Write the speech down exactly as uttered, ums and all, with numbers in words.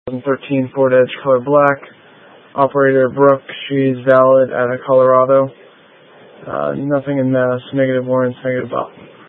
twenty thirteen Ford Edge color black. Operator Brooke, she's valid out of Colorado. Uh, nothing in Mass, negative warrants, negative op.